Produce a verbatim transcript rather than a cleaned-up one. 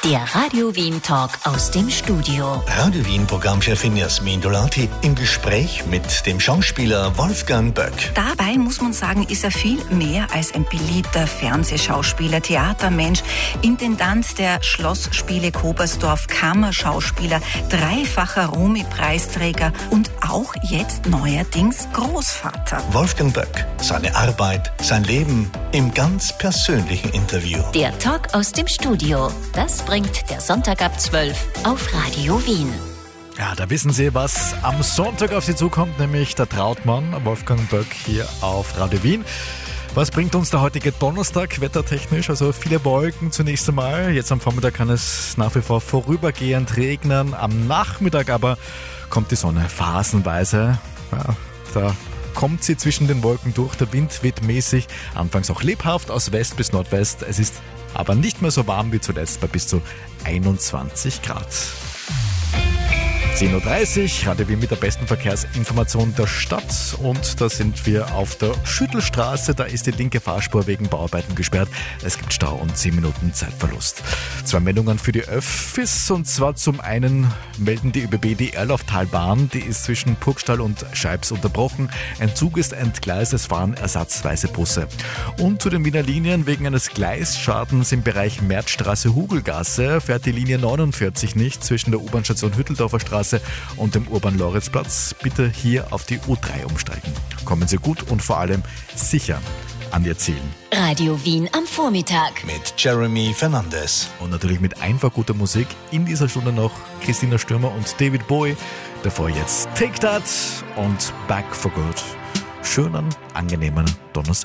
Der Radio Wien Talk aus dem Studio. Radio Wien Programmchefin Jasmin Dolati im Gespräch mit dem Schauspieler Wolfgang Böck. Dabei muss man sagen, ist er viel mehr als ein beliebter Fernsehschauspieler, Theatermensch, Intendant der Schlossspiele Kobersdorf, Kammerschauspieler, dreifacher Romy-Preisträger und auch jetzt neuerdings Großvater. Wolfgang Böck, seine Arbeit, sein Leben im ganz persönlichen Interview. Der Talk aus dem Studio. Das bringt der Sonntag ab zwölf auf Radio Wien. Ja, da wissen Sie, was am Sonntag auf Sie zukommt, nämlich der Trautmann, Wolfgang Böck hier auf Radio Wien. Was bringt uns der heutige Donnerstag wettertechnisch? Also viele Wolken zunächst einmal. Jetzt am Vormittag kann es nach wie vor vorübergehend regnen. Am Nachmittag aber kommt die Sonne phasenweise. Ja, da kommt sie zwischen den Wolken durch. Der Wind weht mäßig, anfangs auch lebhaft aus West bis Nordwest. Es ist aber nicht mehr so warm wie zuletzt bei bis zu einundzwanzig Grad. zehn Uhr dreißig, Radio Wien mit der besten Verkehrsinformation der Stadt, und da sind wir auf der Schüttelstraße. Da ist die linke Fahrspur wegen Bauarbeiten gesperrt. Es gibt Stau und zehn Minuten Zeitverlust. Zwei Meldungen für die Öffis, und zwar zum einen melden die ÖBB die Erlauftalbahn, die ist zwischen Burgstall und Scheibs unterbrochen. Ein Zug ist entgleist, es fahren ersatzweise Busse. Und zu den Wiener Linien: wegen eines Gleisschadens im Bereich Märzstraße-Hugelgasse fährt die Linie neunundvierzig nicht zwischen der U-Bahn-Station Hütteldorfer Straße und dem Urban-Loritzplatz. Bitte hier auf die U drei umsteigen. Kommen Sie gut und vor allem sicher an Ihr Ziel. Radio Wien am Vormittag. Mit Jeremy Fernandes. Und natürlich mit einfach guter Musik. In dieser Stunde noch Christina Stürmer und David Bowie. Davor jetzt Take That und Back for Good. Schönen, angenehmen Donnerstag.